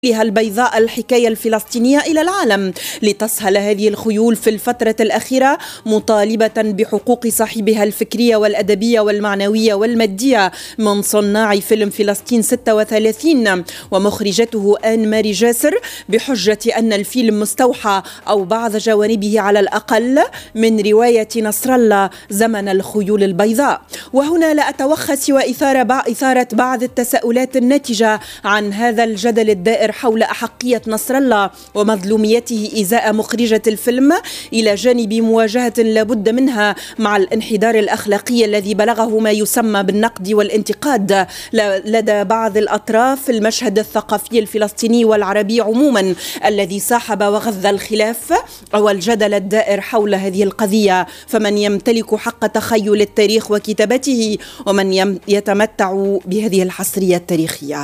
البيضاء الحكاية الفلسطينية إلى العالم لتسهل هذه الخيول في الفترة الأخيرة مطالبة بحقوق صاحبها الفكرية والأدبية والمعنوية والمادية من صناع فيلم فلسطين 36 ومخرجته آن ماري جاسر بحجة أن الفيلم مستوحى أو بعض جوانبه على الأقل من رواية نصر الله زمن الخيول البيضاء. وهنا لا أتوخى سوى إثارة بعض التساؤلات الناتجة عن هذا الجدل الدائر حول أحقية نصر الله ومظلوميته إزاء مخرجة الفيلم إلى جانب مواجهة لابد منها مع الانحدار الأخلاقي الذي بلغه ما يسمى بالنقد والانتقاد لدى بعض الأطراف في المشهد الثقافي الفلسطيني والعربي عموما الذي صاحب وغذى الخلاف أو الجدل الدائر حول هذه القضية. فمن يمتلك حق تخيل التاريخ وكتابته ومن يتمتع بهذه الحصرية التاريخية.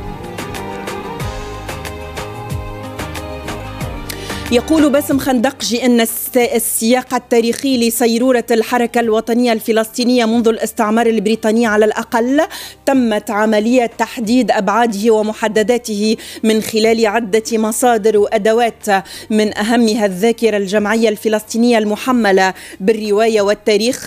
يقول باسم خندقجي أن السياق التاريخي لسيرورة الحركة الوطنية الفلسطينية منذ الاستعمار البريطاني على الأقل تمت عملية تحديد أبعاده ومحدداته من خلال عدة مصادر وأدوات من أهمها الذاكرة الجمعية الفلسطينية المحملة بالرواية والتاريخ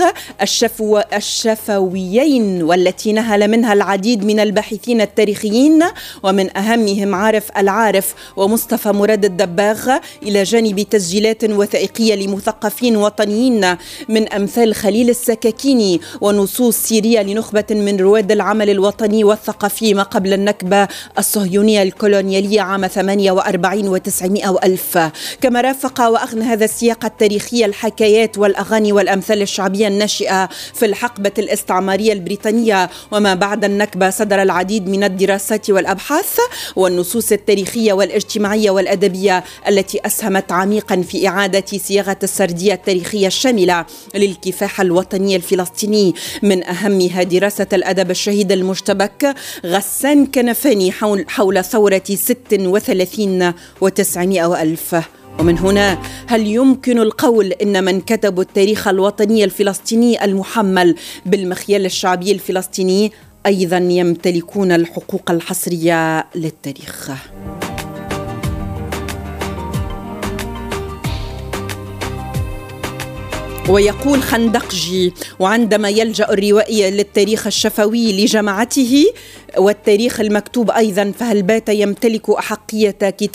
الشفويين والتي نهل منها العديد من الباحثين التاريخيين ومن أهمهم عارف العارف ومصطفى مراد الدباغ إلى جانب تسجيلات وثائقية لمثقفين وطنيين من أمثال خليل السكاكيني ونصوص سيرية لنخبة من رواد العمل الوطني والثقافي ما قبل النكبة الصهيونية الكولونيالية عام 48 و900 وألف. كما رافق وأغنى هذا السياق التاريخي الحكايات والأغاني والأمثال الشعبية الناشئة في الحقبة الاستعمارية البريطانية وما بعد النكبة صدر العديد من الدراسات والأبحاث والنصوص التاريخية والاجتماعية والأدبية التي أسهمت عميقا في إعادة صياغة السردية التاريخية الشاملة للكفاح الوطني الفلسطيني من أهمها دراسة الأدب الشهيد المشتبك غسان كنفاني حول ثورة 36 و900 وألف. ومن هنا هل يمكن القول إن من كتبوا التاريخ الوطني الفلسطيني المحمل بالمخيال الشعبي الفلسطيني أيضا يمتلكون الحقوق الحصرية للتاريخ؟ ويقول خندقجي وعندما يلجأ الروائي للتاريخ الشفوي لجماعته والتاريخ المكتوب أيضا فهل بات يمتلك أحقية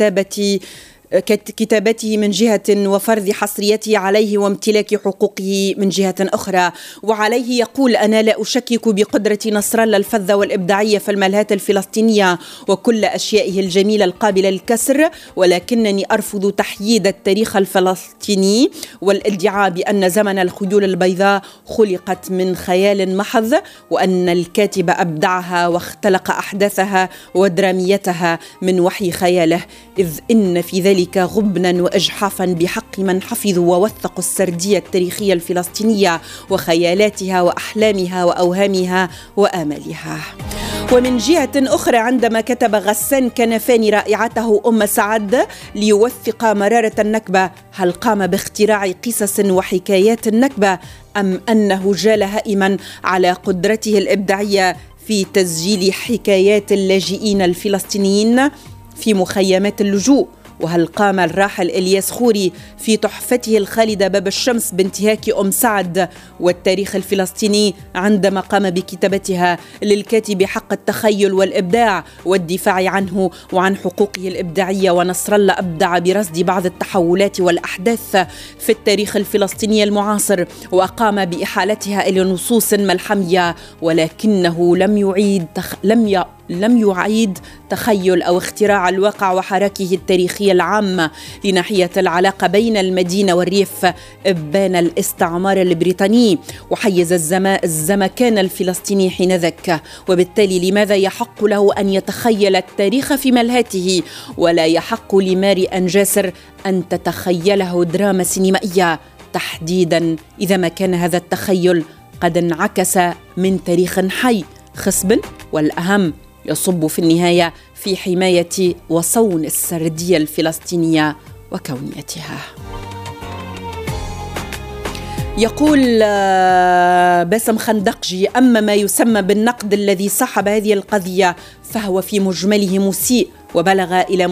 كتابته من جهة وفرض حصريته عليه وامتلاك حقوقه من جهة أخرى. وعليه يقول أنا لا أشكك بقدرة نصر الله الفذة والإبداعية في الملهات الفلسطينية وكل أشيائه الجميلة القابلة للكسر ولكنني أرفض تحييد التاريخ الفلسطيني والادعاء بأن زمن الخيول البيضاء خلقت من خيال محض وأن الكاتب أبدعها واختلق أحداثها ودراميتها من وحي خياله إذ إن في ذلك غبنا وإجحافا بحق من حفظوا ووثقوا السردية التاريخية الفلسطينية وخيالاتها وأحلامها وأوهامها وآمالها. ومن جهة أخرى عندما كتب غسان كنفاني رائعته أم سعد ليوثق مرارة النكبة هل قام باختراع قصص وحكايات النكبة أم أنه جال هائما على قدرته الإبداعية في تسجيل حكايات اللاجئين الفلسطينيين في مخيمات اللجوء؟ وهل قام الراحل إلياس خوري في تحفته الخالدة باب الشمس بانتهاك أم سعد والتاريخ الفلسطيني عندما قام بكتابتها للكاتب حق التخيل والإبداع والدفاع عنه وعن حقوقه الإبداعية ونصر الله أبدع برصد بعض التحولات والأحداث في التاريخ الفلسطيني المعاصر وقام بإحالتها إلى نصوص ملحمية ولكنه لم يعيد تخيل أو اختراع الواقع وحركه التاريخية العامة لناحية العلاقة بين المدينة والريف إبان الاستعمار البريطاني وحيز الزمكان الفلسطيني حينذاك. وبالتالي لماذا يحق له أن يتخيل التاريخ في ملهاته ولا يحق لماري آن جاسر أن تتخيله دراما سينمائية تحديدا إذا ما كان هذا التخيل قد انعكس من تاريخ حي خصب والأهم يصب في النهاية في حماية وصون السردية الفلسطينية وكونيتها. يقول باسم خندقجي أما ما يسمى بالنقد الذي صاحب هذه القضية فهو في مجمله مسيء وبلغ إلى